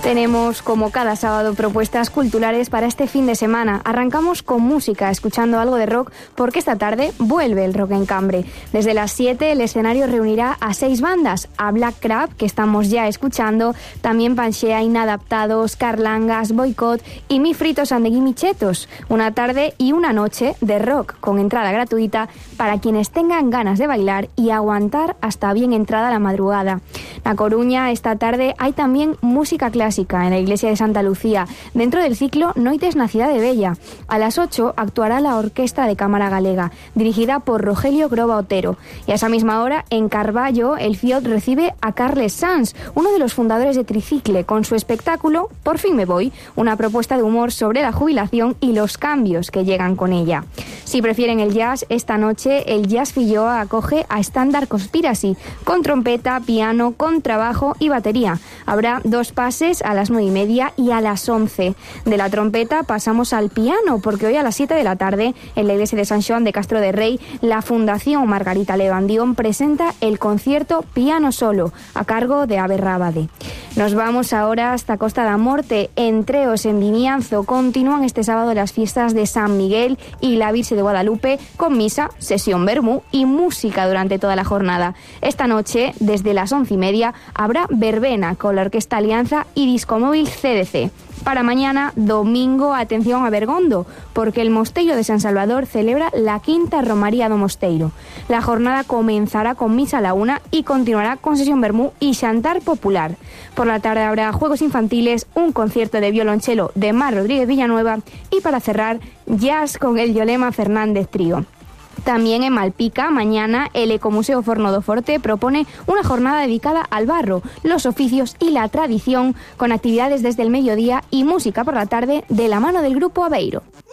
Tenemos, como cada sábado, propuestas culturales para este fin de semana. Arrancamos con música, escuchando algo de rock, porque esta tarde vuelve el Rock en Cambre. Desde las 7 el escenario reunirá a 6 bandas, a Black Crab, que estamos ya escuchando, también Panchea, Inadaptados, Carlangas, Boicot y Mi Fritos and the Gimme Chetos. Una tarde y una noche de rock, con entrada gratuita para quienes tengan ganas de bailar y aguantar hasta bien entrada la madrugada. Na Coruña, esta tarde hay también música clásica en la iglesia de Santa Lucía, dentro del ciclo Noites na Cidade Bella. A las 8 actuará la Orquesta de Cámara Galega, dirigida por Rogelio Groba Otero. Y a esa misma hora, en Carballo, el FIOD recibe a Carles Sans, uno de los fundadores de Tricicle, con su espectáculo Por fin me voy, una propuesta de humor sobre la jubilación y los cambios que llegan con ella. Si prefieren el jazz, esta noche el Jazz Filloa acoge a Standard Conspiracy, con trompeta, piano, contrabajo y batería. Habrá 2 pases a las 9:30 y a las 11. De la trompeta pasamos al piano, porque hoy a las 7 de la tarde, en la iglesia de San Xoán de Castro de Rey, la Fundación Margarita Levandión presenta el concierto Piano Solo, a cargo de Abe Rábade. Nos vamos ahora hasta Costa da Morte. En Treos, en Vimianzo, continúan este sábado las fiestas de San Miguel y la Virgen de Guadalupe, con misa, sesión vermú y música durante toda la jornada. Esta noche, desde las 11:30, habrá verbena con la Orquesta Alianza y Discomóvil CDC. Para mañana, domingo, atención a Bergondo, porque el Mosteiro de San Salvador celebra la quinta Romaría do Mosteiro. La jornada comenzará con misa a la 1 y continuará con sesión vermú y xantar popular. Por la tarde habrá juegos infantiles, un concierto de violonchelo de Mar Rodríguez Villanueva y, para cerrar, jazz con el Yolema Fernández Trío. También en Malpica, mañana, el Ecomuseo Forno do Forte propone una jornada dedicada al barro, los oficios y la tradición, con actividades desde el mediodía y música por la tarde de la mano del grupo Aveiro.